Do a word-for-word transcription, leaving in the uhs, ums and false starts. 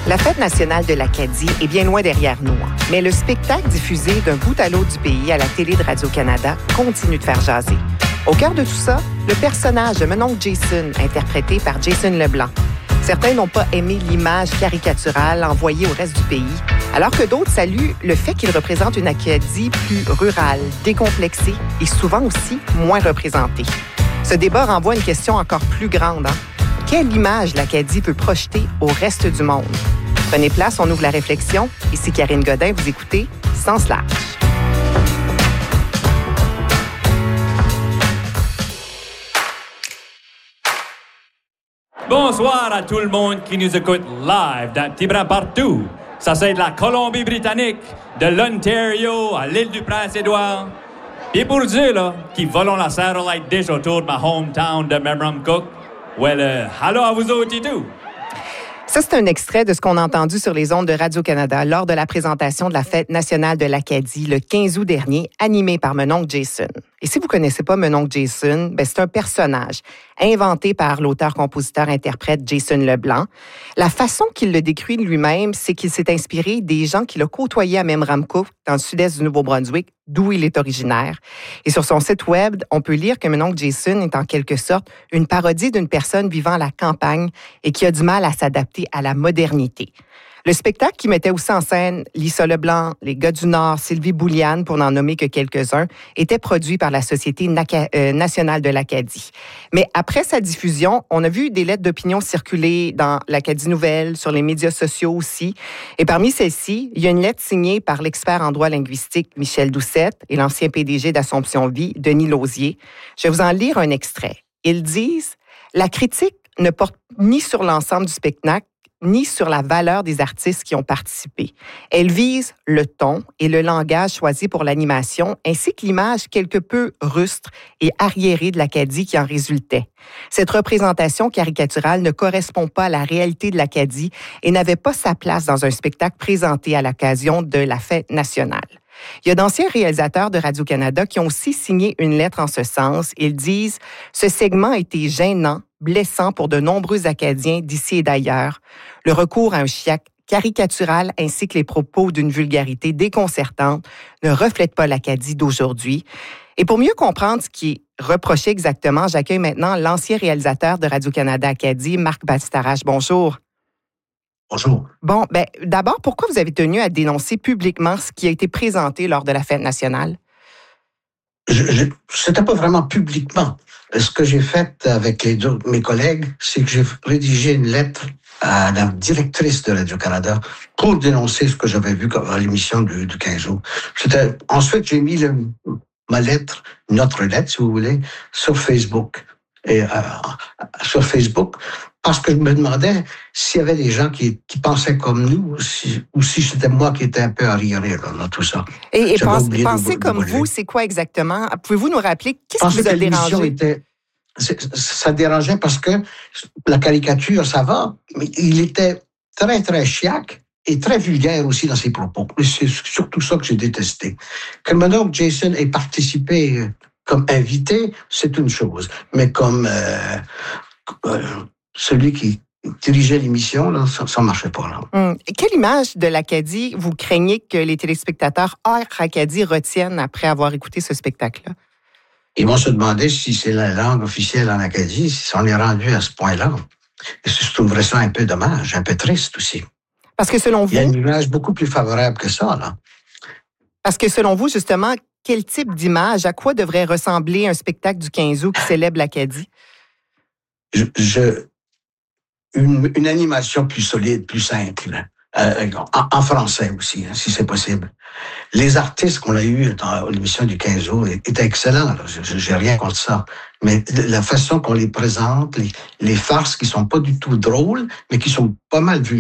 La fête nationale de l'Acadie est bien loin derrière nous, mais le spectacle diffusé d'un bout à l'autre du pays à la télé de Radio-Canada continue de faire jaser. Au cœur de tout ça, le personnage de mon oncle Jason, interprété par Jason Leblanc. Certains n'ont pas aimé l'image caricaturale envoyée au reste du pays, alors que d'autres saluent le fait qu'il représente une Acadie plus rurale, décomplexée et souvent aussi moins représentée. Ce débat renvoie une question encore plus grande. Hein? Quelle image l'Acadie peut projeter au reste du monde? Prenez place, on ouvre la réflexion. Ici Karine Godin, vous écoutez Sens large. Bonsoir à tout le monde qui nous écoute live d'un petit brin partout. Ça c'est de la Colombie-Britannique, de l'Ontario à l'île du Prince-Édouard. Et pour ceux là, qui volent la satellite dish autour de ma hometown de Memramcook, well, euh, allô à vous autres et tout. Ça, c'est un extrait de ce qu'on a entendu sur les ondes de Radio-Canada lors de la présentation de la Fête nationale de l'Acadie le quinze août dernier, animée par mon oncle Jason. Et si vous ne connaissez pas mon oncle Jason, ben c'est un personnage inventé par l'auteur-compositeur-interprète Jason Leblanc. La façon qu'il le décrit lui-même, c'est qu'il s'est inspiré des gens qu'il a côtoyés à Memramcook, dans le sud-est du Nouveau-Brunswick, d'où il est originaire. Et sur son site web, on peut lire que mon oncle Jason est en quelque sorte une parodie d'une personne vivant à la campagne et qui a du mal à s'adapter à la modernité. Le spectacle qui mettait aussi en scène Lisa Leblanc, les gars du Nord, Sylvie Bouliane, pour n'en nommer que quelques-uns, était produit par la Société Naca- euh, nationale de l'Acadie. Mais après sa diffusion, on a vu des lettres d'opinion circuler dans l'Acadie Nouvelle, sur les médias sociaux aussi. Et parmi celles-ci, il y a une lettre signée par l'expert en droit linguistique Michel Doucette et l'ancien P D G d'Assomption Vie, Denis Lausier. Je vais vous en lire un extrait. Ils disent « La critique ne porte ni sur l'ensemble du spectacle, ni sur la valeur des artistes qui ont participé. Elle vise le ton et le langage choisi pour l'animation, ainsi que l'image quelque peu rustre et arriérée de l'Acadie qui en résultait. Cette représentation caricaturale ne correspond pas à la réalité de l'Acadie et n'avait pas sa place dans un spectacle présenté à l'occasion de la Fête nationale. » Il y a d'anciens réalisateurs de Radio-Canada qui ont aussi signé une lettre en ce sens. Ils disent « Ce segment a été gênant, blessant pour de nombreux Acadiens d'ici et d'ailleurs. Le recours à un chiac caricatural ainsi que les propos d'une vulgarité déconcertante ne reflètent pas l'Acadie d'aujourd'hui. » Et pour mieux comprendre ce qui est reproché exactement, j'accueille maintenant l'ancien réalisateur de Radio-Canada Acadie, Marc Bastarache. Bonjour. Bonjour. Bon, ben, d'abord, pourquoi vous avez tenu à dénoncer publiquement ce qui a été présenté lors de la Fête nationale? Je, je, c'était pas vraiment publiquement. Ce que j'ai fait avec les deux, mes collègues, c'est que j'ai rédigé une lettre à la directrice de Radio-Canada pour dénoncer ce que j'avais vu à l'émission du, du quinze août. C'était, ensuite, j'ai mis le, ma lettre, notre lettre, si vous voulez, sur Facebook. Et, euh, sur Facebook, parce que je me demandais s'il y avait des gens qui, qui pensaient comme nous, ou si, ou si c'était moi qui étais un peu arriéré là, dans tout ça. Et, et pense, penser comme vous, c'est quoi exactement? Pouvez-vous nous rappeler qu'est-ce qui vous a dérangé? Était, ça dérangeait parce que la caricature, ça va, mais il était très, très chiac et très vulgaire aussi dans ses propos. Et c'est surtout ça que j'ai détesté. Que mon oncle Jason ait participé comme invité, c'est une chose. Mais comme euh, euh, celui qui dirigeait l'émission, là, ça ne marchait pas. Là. Hum. Quelle image de l'Acadie vous craignez que les téléspectateurs hors Acadie retiennent après avoir écouté ce spectacle-là? Ils vont se demander si c'est la langue officielle en Acadie, si on est rendu à ce point-là. Et je trouverais ça un peu dommage, un peu triste aussi. Parce que selon vous... Il y a une image beaucoup plus favorable que ça, là. Parce que selon vous, justement, quel type d'image, à quoi devrait ressembler un spectacle du quinze août qui célèbre l'Acadie? Je, je, une, une animation plus solide, plus simple, euh, en, en français aussi, hein, si c'est possible. Les artistes qu'on a eus dans l'émission du quinze août étaient excellents, là. Je n'ai rien contre ça. Mais la façon qu'on les présente, les, les farces qui sont pas du tout drôles, mais qui sont pas mal vues.